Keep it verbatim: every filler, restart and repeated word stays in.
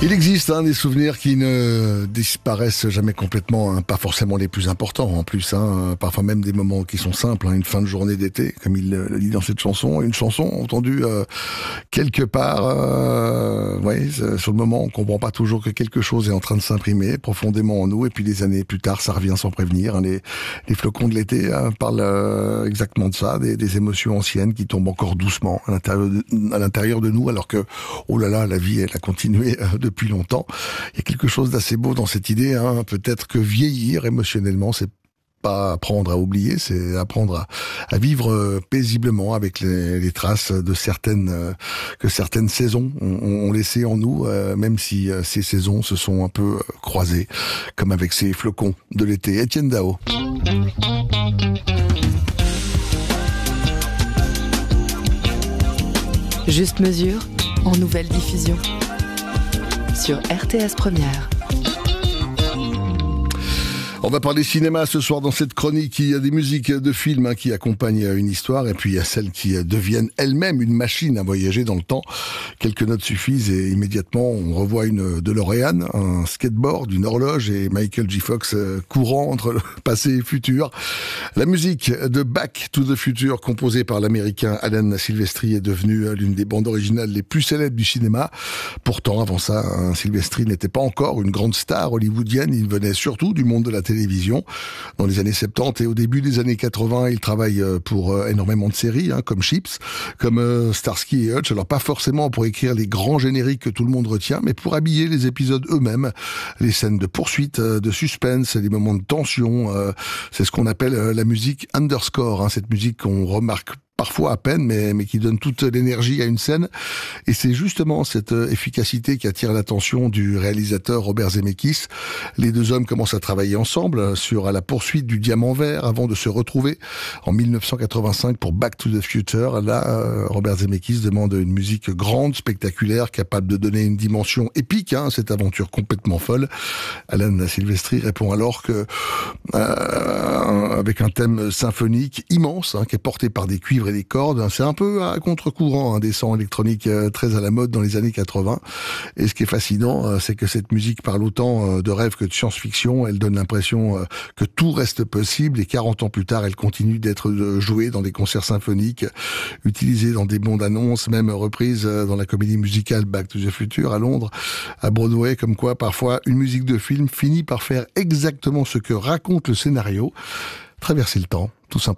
Il existe hein, des souvenirs qui ne disparaissent jamais complètement, hein, pas forcément les plus importants en plus, hein, parfois même des moments qui sont simples, hein, une fin de journée d'été, comme il le dit dans cette chanson, une chanson entendue euh, quelque part, euh, ouais, sur le moment on comprend pas toujours que quelque chose est en train de s'imprimer profondément en nous, et puis des années plus tard ça revient sans prévenir, hein, les, les flocons de l'été hein, parlent euh, exactement de ça, des, des émotions anciennes qui tombent encore doucement à l'intérieur de, à l'intérieur de nous, alors que, oh là là, la vie elle a continué euh, depuis longtemps. Il y a quelque chose d'assez beau dans cette idée, hein. Peut-être que vieillir émotionnellement, c'est pas apprendre à oublier, c'est apprendre à, à vivre paisiblement avec les, les traces de certaines euh, que certaines saisons ont, ont laissé en nous, euh, même si euh, ces saisons se sont un peu croisées, comme avec ces flocons de l'été. Etienne Dao. Juste mesure en nouvelle diffusion sur R T S Première. On va parler cinéma ce soir dans cette chronique. Il y a des musiques de films hein, qui accompagnent une histoire, et puis il y a celles qui deviennent elles-mêmes une machine à voyager dans le temps. Quelques notes suffisent et immédiatement on revoit une DeLorean, un skateboard, une horloge et Michael J. Fox courant entre le passé et le futur. La musique de Back to the Future, composée par l'américain Alan Silvestri, est devenue l'une des bandes originales les plus célèbres du cinéma. Pourtant, avant ça, hein, Silvestri n'était pas encore une grande star hollywoodienne. Il venait surtout du monde de la télévision. télévision. Dans les années soixante-dix et au début des années quatre-vingts, il travaille pour euh, énormément de séries, hein, comme Chips, comme euh, Starsky et Hutch. Alors pas forcément pour écrire les grands génériques que tout le monde retient, mais pour habiller les épisodes eux-mêmes, les scènes de poursuite, euh, de suspense, les moments de tension. Euh, c'est ce qu'on appelle euh, la musique underscore, hein, cette musique qu'on remarque parfois à peine, mais, mais qui donne toute l'énergie à une scène. Et c'est justement cette efficacité qui attire l'attention du réalisateur Robert Zemeckis. Les deux hommes commencent à travailler ensemble sur la poursuite du diamant vert avant de se retrouver en mille neuf cent quatre-vingt-cinq pour Back to the Future. Là, Robert Zemeckis demande une musique grande, spectaculaire, capable de donner une dimension épique hein, à cette aventure complètement folle. Alan Silvestri répond alors que euh, avec un thème symphonique immense hein, qui est porté par des cuivres et des cordes, c'est un peu à contre-courant hein, des sons électroniques euh, très à la mode dans les années quatre-vingts. Et ce qui est fascinant, euh, c'est que cette musique parle autant euh, de rêve que de science-fiction. Elle donne l'impression euh, que tout reste possible, et quarante ans plus tard, elle continue d'être euh, jouée dans des concerts symphoniques, utilisée dans des bandes annonces, même reprise euh, dans la comédie musicale Back to the Future à Londres, à Broadway, comme quoi parfois une musique de film finit par faire exactement ce que raconte le scénario, traverser le temps, tout simplement.